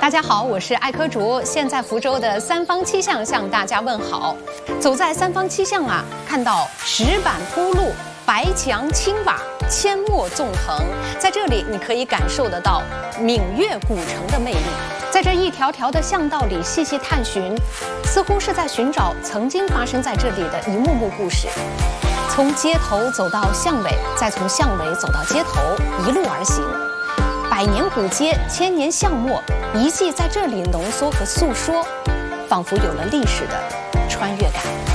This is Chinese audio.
大家好，我是艾科竹，现在福州的三坊七巷向大家问好。走在三坊七巷啊，看到石板铺路、白墙青瓦、阡陌纵横，在这里你可以感受得到闽粤古城的魅力。在这一条条的巷道里细细探寻，似乎是在寻找曾经发生在这里的一幕幕故事。从街头走到巷尾，再从巷尾走到街头，一路而行。百年古街，千年巷陌，遗迹在这里浓缩和诉说，仿佛有了历史的穿越感。